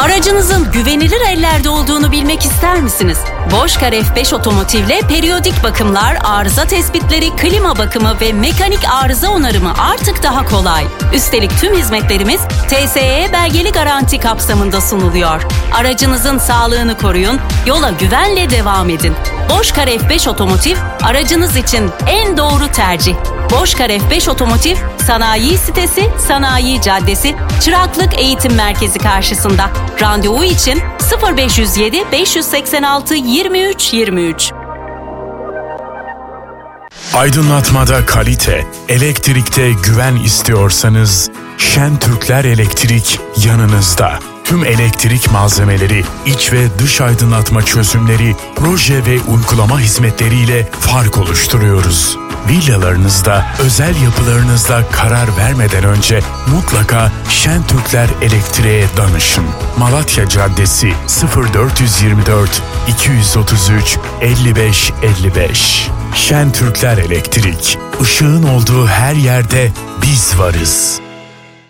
Aracınızın güvenilir ellerde olduğunu bilmek ister misiniz? Boşkar F5 Otomotiv'le periyodik bakımlar, arıza tespitleri, klima bakımı ve mekanik arıza onarımı artık daha kolay. Üstelik tüm hizmetlerimiz TSE belgeli garanti kapsamında sunuluyor. Aracınızın sağlığını koruyun, yola güvenle devam edin. Boşkar F5 Otomotiv, aracınız için en doğru tercih. Boşkar F5 Otomotiv, Sanayi Sitesi, Sanayi Caddesi, Çıraklık Eğitim Merkezi karşısında. Randevu için 0507 586 23 23. Aydınlatmada kalite, elektrikte güven istiyorsanız Şentürkler Elektrik yanınızda. Tüm elektrik malzemeleri, iç ve dış aydınlatma çözümleri, proje ve uygulama hizmetleriyle fark oluşturuyoruz. Villalarınızda, özel yapılarınızda karar vermeden önce mutlaka Şentürkler Elektriğe danışın. Malatya Caddesi 0424 233 55 55. Şentürkler Elektrik. Işığın olduğu her yerde biz varız.